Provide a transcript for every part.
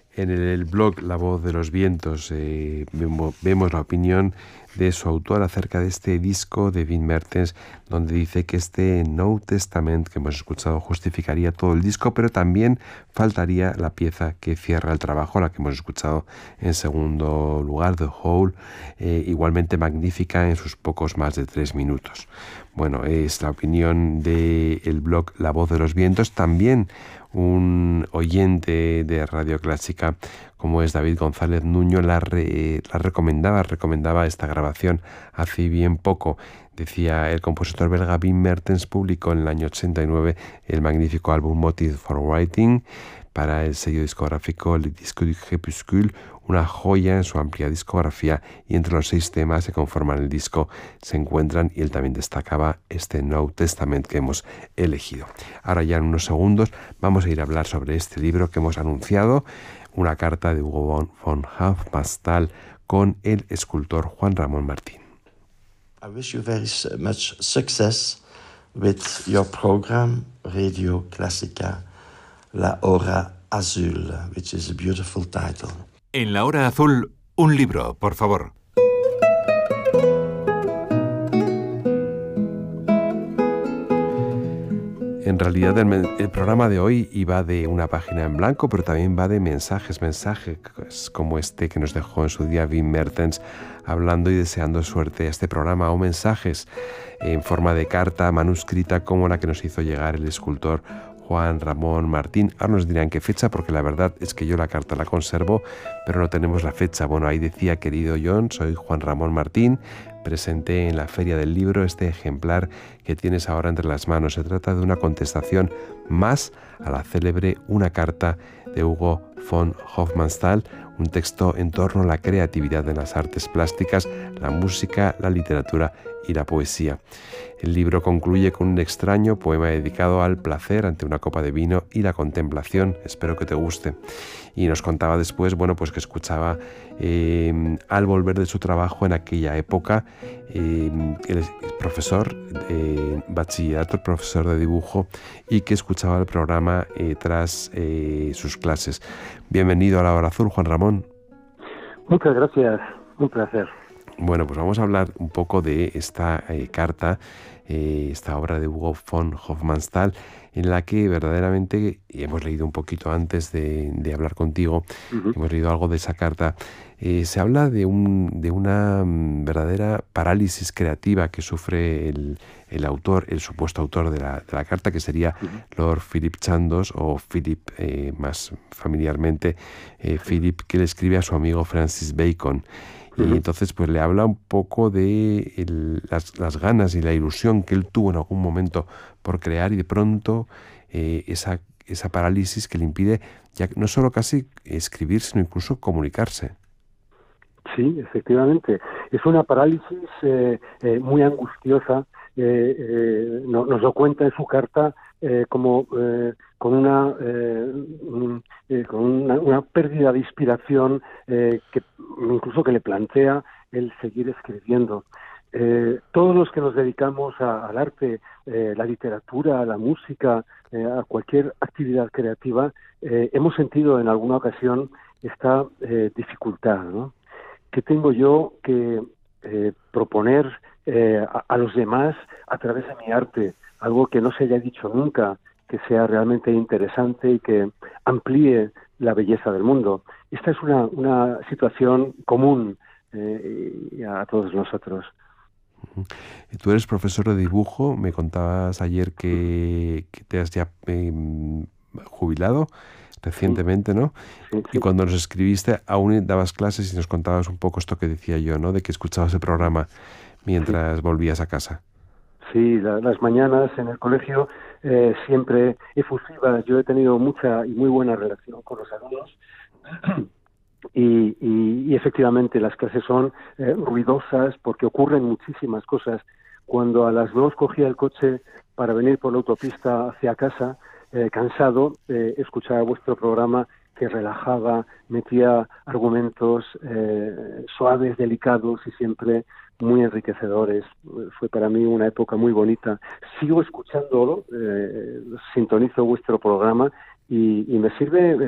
En el blog La Voz de los Vientos vemos la opinión de su autor acerca de este disco de Wim Mertens, donde dice que este No Testament que hemos escuchado justificaría todo el disco, pero también faltaría la pieza que cierra el trabajo, la que hemos escuchado en segundo lugar, The Whole, igualmente magnífica en sus pocos más de 3 minutos. Bueno, es la opinión del blog La Voz de los Vientos. También un oyente de Radio Clásica como es David González Nuño recomendaba esta grabación hace bien poco. Decía, el compositor belga Wim Mertens publicó en el año 89 el magnífico álbum Motive for Writing para el sello discográfico Le Disque du Crépuscule, una joya en su amplia discografía, y entre los 6 temas que conforman el disco se encuentran, y él también destacaba, este No Testament que hemos elegido. Ahora ya en unos segundos vamos a ir a hablar sobre este libro que hemos anunciado, una carta de Hugo von Hofmannsthal con el escultor Juan Ramón Martín. I wish you very much success with your program, Radio Clásica, La Hora Azul, which is a beautiful title. En La Hora Azul, un libro, por favor. En realidad el programa de hoy iba de una página en blanco, pero también va de mensajes como este que nos dejó en su día Wim Mertens, hablando y deseando suerte a este programa, o mensajes en forma de carta manuscrita como la que nos hizo llegar el escultor Juan Ramón Martín. Ahora nos dirán qué fecha, porque la verdad es que yo la carta la conservo, pero no tenemos la fecha. Bueno, ahí decía: querido John, soy Juan Ramón Martín, presenté en la Feria del Libro este ejemplar que tienes ahora entre las manos. Se trata de una contestación más a la célebre Una carta de Hugo von Hofmannsthal, un texto en torno a la creatividad en las artes plásticas, la música, la literatura y la poesía. El libro concluye con un extraño poema dedicado al placer ante una copa de vino y la contemplación. Espero que te guste. Y nos contaba después, pues que escuchaba al volver de su trabajo en aquella época, el profesor de bachillerato, profesor de dibujo, y que escuchaba el programa tras sus clases. Bienvenido a La Hora Azul, Juan Ramón. Muchas gracias, un placer. Bueno, pues vamos a hablar un poco de esta carta, esta obra de Hugo von Hofmannsthal, en la que verdaderamente, y hemos leído un poquito antes de hablar contigo, hemos leído algo de esa carta, se habla de una verdadera parálisis creativa que sufre el autor, el supuesto autor de la carta, que sería Lord Philip Chandos, o Philip más familiarmente, Philip, que le escribe a su amigo Francis Bacon. Y entonces pues le habla un poco de las ganas y la ilusión que él tuvo en algún momento por crear, y de pronto esa parálisis que le impide ya no solo casi escribir, sino incluso comunicarse. Sí, efectivamente. Es una parálisis muy angustiosa. Nos lo cuenta en su carta como con una pérdida de inspiración que incluso que le plantea el seguir escribiendo. Todos los que nos dedicamos al arte, la literatura, la música, a cualquier actividad creativa, hemos sentido en alguna ocasión esta dificultad, ¿no? ¿Qué tengo yo que proponer a los demás a través de mi arte? Algo que no se haya dicho nunca, que sea realmente interesante y que amplíe la belleza del mundo. Esta es una situación común a todos nosotros. Tú eres profesor de dibujo, me contabas ayer que te has ya jubilado recientemente, ¿no? Sí. Y cuando nos escribiste aún dabas clases y nos contabas un poco esto que decía yo, ¿no? De que escuchabas el programa mientras volvías a casa. Sí, las mañanas en el colegio siempre efusivas. Yo he tenido mucha y muy buena relación con los alumnos y efectivamente las clases son ruidosas porque ocurren muchísimas cosas. Cuando a las 2 cogía el coche para venir por la autopista hacia casa, cansado, escuchaba vuestro programa que relajaba, metía argumentos suaves, delicados y siempre muy enriquecedores. Fue para mí una época muy bonita. Sigo escuchándolo, sintonizo vuestro programa y me sirve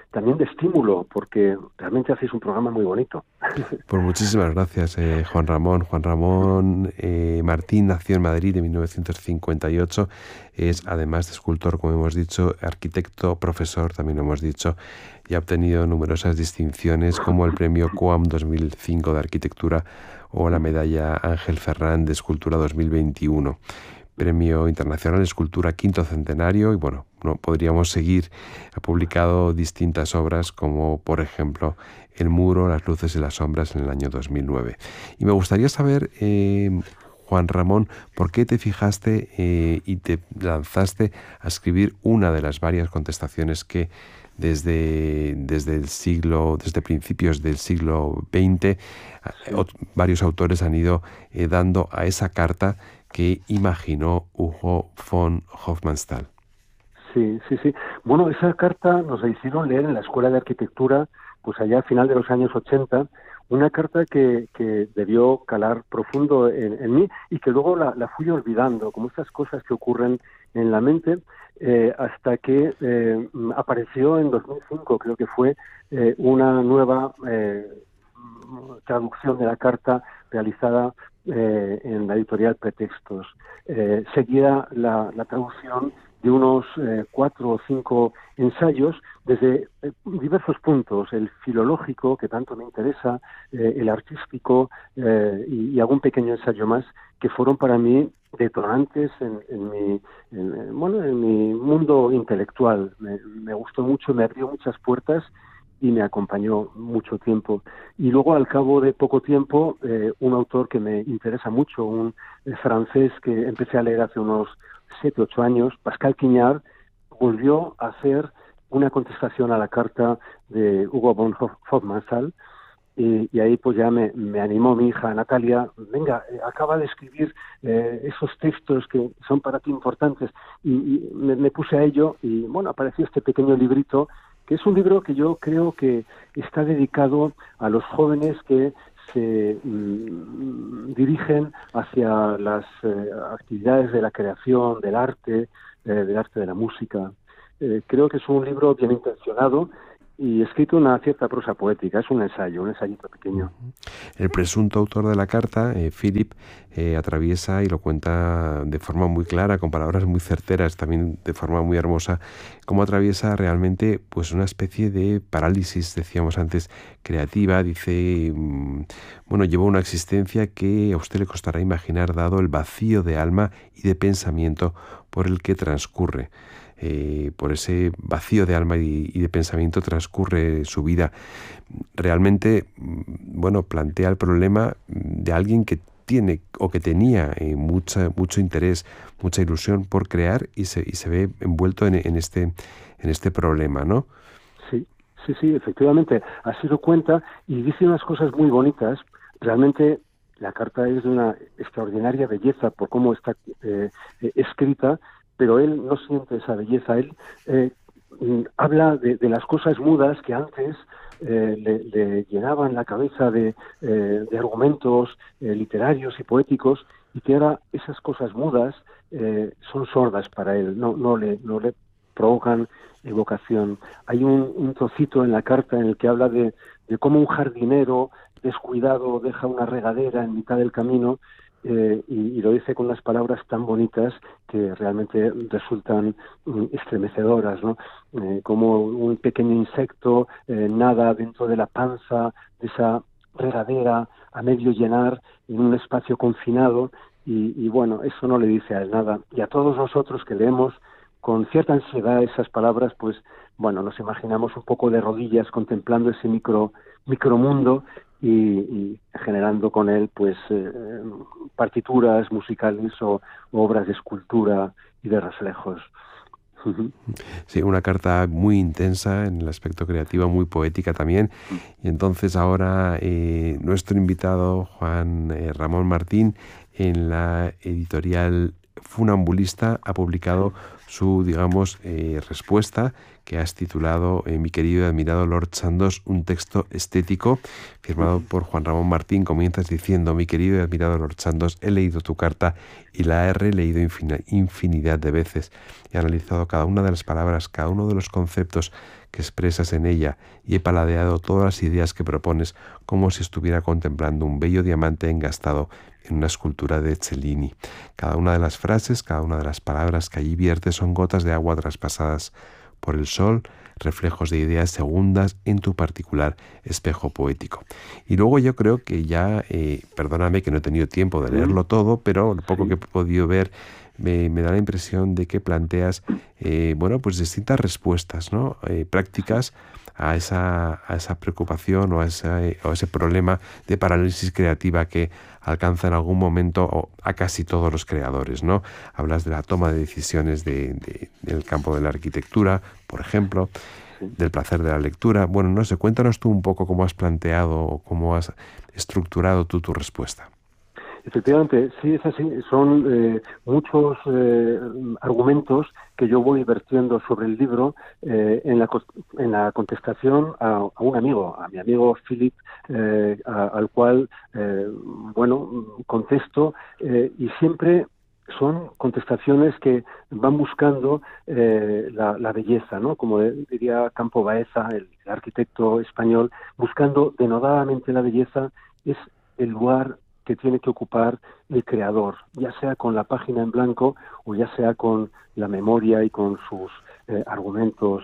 también de estímulo, porque realmente hacéis un programa muy bonito. Pues muchísimas gracias, Juan Ramón. Juan Ramón Martín nació en Madrid en 1958. Es, además de escultor, como hemos dicho, arquitecto, profesor, también lo hemos dicho, y ha obtenido numerosas distinciones como el premio COAM 2005 de arquitectura o la medalla Ángel Ferrán de escultura 2021. Premio Internacional de Escultura Quinto Centenario, y bueno, no podríamos seguir. Ha publicado distintas obras como, por ejemplo, El muro, las luces y las sombras en el año 2009. Y me gustaría saber, Juan Ramón, ¿por qué te fijaste y te lanzaste a escribir una de las varias contestaciones que desde principios del siglo XX varios autores han ido dando a esa carta que imaginó Hugo von Hofmannsthal? Sí. Bueno, esa carta nos la hicieron leer en la Escuela de Arquitectura, pues allá a final de los años 80, una carta que debió calar profundo en mí y que luego la fui olvidando, como estas cosas que ocurren en la mente, hasta que apareció en 2005, creo que fue, una nueva traducción de la carta realizada en la editorial Pretextos. Seguía la traducción de unos 4 o 5 ensayos desde diversos puntos, el filológico, que tanto me interesa, el artístico y algún pequeño ensayo más, que fueron para mí detonantes en mi mundo intelectual. Me gustó mucho, me abrió muchas puertas y me acompañó mucho tiempo. Y luego, al cabo de poco tiempo, un autor que me interesa mucho, un francés que empecé a leer hace unos 7, 8 años, Pascal Quignard, volvió a hacer una contestación a la carta de Hugo von Hofmannsthal, y ahí pues ya me animó mi hija Natalia: venga, acaba de escribir esos textos que son para ti importantes, y me puse a ello, y bueno, apareció este pequeño librito, que es un libro que yo creo que está dedicado a los jóvenes que se dirigen hacia las actividades de la creación, del arte de la música. Creo que es un libro bien intencionado y escrito una cierta prosa poética. Es un ensayito pequeño. El presunto autor de la carta, Philip, atraviesa, y lo cuenta de forma muy clara, con palabras muy certeras, también de forma muy hermosa, cómo atraviesa realmente pues una especie de parálisis, decíamos antes, creativa. Dice, lleva una existencia que a usted le costará imaginar, dado el vacío de alma y de pensamiento por el que transcurre. Por ese vacío de alma y de pensamiento transcurre su vida. Realmente, plantea el problema de alguien que tiene o que tenía mucho interés, mucha ilusión por crear, y se ve envuelto en este problema, ¿no? Sí, efectivamente. Así lo cuenta y dice unas cosas muy bonitas. Realmente la carta es de una extraordinaria belleza por cómo está escrita, pero él no siente esa belleza. Él habla de las cosas mudas que antes le llenaban la cabeza de argumentos literarios y poéticos, y que ahora esas cosas mudas son sordas para él, no le provocan evocación. Hay un trocito en la carta en el que habla de cómo un jardinero descuidado deja una regadera en mitad del camino, y lo dice con unas palabras tan bonitas que realmente resultan estremecedoras, ¿no? Como un pequeño insecto nada dentro de la panza de esa regadera a medio llenar en un espacio confinado, y bueno, eso no le dice a él nada. Y a todos nosotros que leemos con cierta ansiedad esas palabras, pues bueno, nos imaginamos un poco de rodillas contemplando ese micromundo y generando con él pues partituras musicales o obras de escultura y de reflejos. Sí, una carta muy intensa en el aspecto creativo, muy poética también. Y entonces ahora nuestro invitado, Juan Ramón Martín, en la editorial Funambulista, ha publicado su, respuesta, que has titulado Mi querido y admirado Lord Chandos, un texto estético firmado por Juan Ramón Martín. Comienzas diciendo: mi querido y admirado Lord Chandos, he leído tu carta y la he releído infinidad de veces. He analizado cada una de las palabras, cada uno de los conceptos que expresas en ella, y he paladeado todas las ideas que propones como si estuviera contemplando un bello diamante engastado en una escultura de Cellini. Cada una de las frases, cada una de las palabras que allí viertes son gotas de agua traspasadas por el sol, reflejos de ideas segundas en tu particular espejo poético. Y luego yo creo que ya, perdóname que no he tenido tiempo de leerlo todo, pero lo poco que he podido ver me da la impresión de que planteas pues distintas respuestas, ¿no? Prácticas a esa preocupación o a ese problema de parálisis creativa que alcanza en algún momento a casi todos los creadores, ¿no? Hablas de la toma de decisiones del campo de la arquitectura, por ejemplo, del placer de la lectura. Bueno, no sé, cuéntanos tú un poco cómo has planteado o cómo has estructurado tú tu respuesta. Efectivamente, sí, es así. Son muchos argumentos que yo voy vertiendo sobre el libro en la contestación a un amigo, a mi amigo Philip, al cual, contesto, y siempre son contestaciones que van buscando la belleza, ¿no? Como diría Campo Baeza, el arquitecto español, buscando denodadamente la belleza es el lugar que tiene que ocupar el creador, ya sea con la página en blanco o ya sea con la memoria y con sus argumentos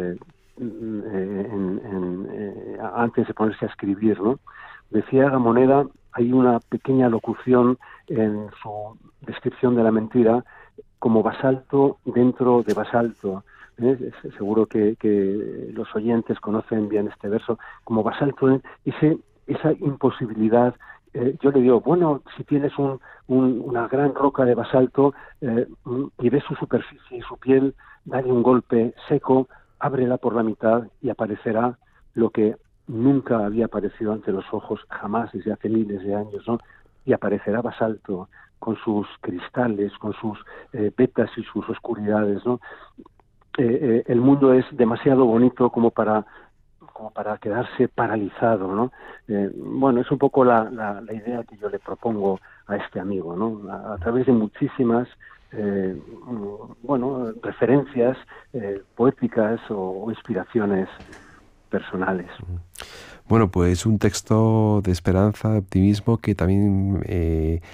antes de ponerse a escribir, ¿no? Decía Gamoneda, hay una pequeña locución en su descripción de la mentira, como basalto dentro de basalto. Seguro que los oyentes conocen bien este verso, como basalto, esa imposibilidad. Yo le digo, bueno, si tienes una gran roca de basalto y ves su superficie y su piel, dale un golpe seco, ábrela por la mitad y aparecerá lo que nunca había aparecido ante los ojos, jamás desde hace miles de años, ¿no? Y aparecerá basalto con sus cristales, con sus vetas y sus oscuridades, ¿no? El mundo es demasiado bonito como para quedarse paralizado, ¿no? Es un poco la idea que yo le propongo a este amigo, ¿no? A través de muchísimas referencias poéticas o inspiraciones personales. Bueno, pues un texto de esperanza, de optimismo, que también